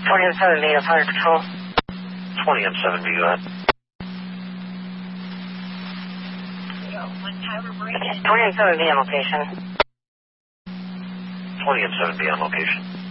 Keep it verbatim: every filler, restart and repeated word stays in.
twenty M seven B, that's Hunter Patrol. twenty M seven B, go ahead. twenty M seven B on location. twenty M seven B on location.